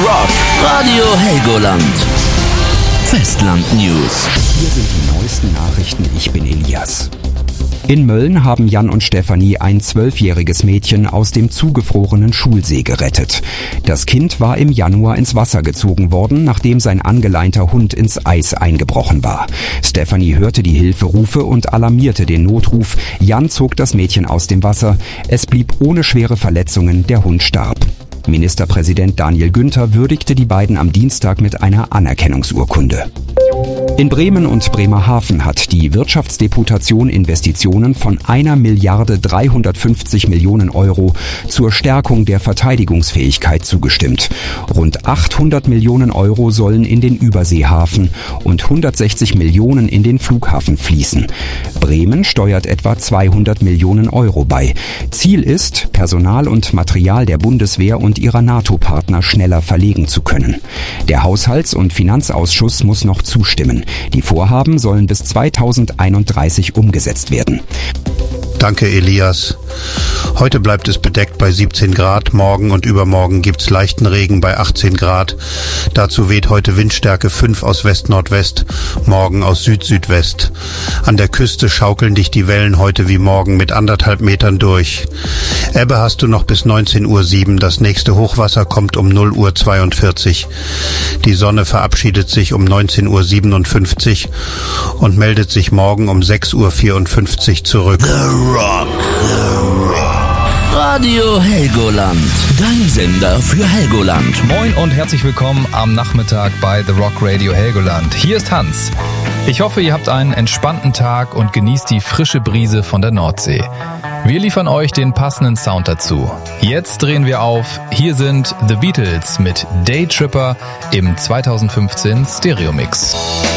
Rock. Radio Helgoland. Festland News. Hier sind die neuesten Nachrichten. Ich bin Elias. In Mölln haben Jan und Stefanie ein 12-jähriges Mädchen aus dem zugefrorenen Schulsee gerettet. Das Kind war im Januar ins Wasser gezogen worden, nachdem sein angeleinter Hund ins Eis eingebrochen war. Stefanie hörte die Hilferufe und alarmierte den Notruf. Jan zog das Mädchen aus dem Wasser. Es blieb ohne schwere Verletzungen, der Hund starb. Ministerpräsident Daniel Günther würdigte die beiden am Dienstag mit einer Anerkennungsurkunde. In Bremen und Bremerhaven hat die Wirtschaftsdeputation Investitionen von 1.350 Millionen Euro zur Stärkung der Verteidigungsfähigkeit zugestimmt. Rund 800 Millionen Euro sollen in den Überseehafen und 160 Millionen in den Flughafen fließen. Bremen steuert etwa 200 Millionen Euro bei. Ziel ist, Personal und Material der Bundeswehr und ihrer NATO-Partner schneller verlegen zu können. Der Haushalts- und Finanzausschuss muss noch zustimmen. Die Vorhaben sollen bis 2031 umgesetzt werden. Danke, Elias. Heute bleibt es bedeckt bei 17 Grad. Morgen und übermorgen gibt's leichten Regen bei 18 Grad. Dazu weht heute Windstärke 5 aus West-Nordwest, morgen aus Süd-Südwest. An der Küste schaukeln dich die Wellen heute wie morgen mit 1,5 Metern durch. Ebbe hast du noch bis 19:07 Uhr. Das nächste Hochwasser kommt um 0:42 Uhr. Die Sonne verabschiedet sich um 19:57 Uhr und meldet sich morgen um 6:54 Uhr zurück. Rock. Radio Helgoland. Dein Sender für Helgoland. Moin und herzlich willkommen am Nachmittag bei The Rock Radio Helgoland. Hier ist Hans. Ich hoffe, ihr habt einen entspannten Tag und genießt die frische Brise von der Nordsee. Wir liefern euch den passenden Sound dazu. Jetzt drehen wir auf. Hier sind The Beatles mit Day Tripper im 2015 Stereo-Mix.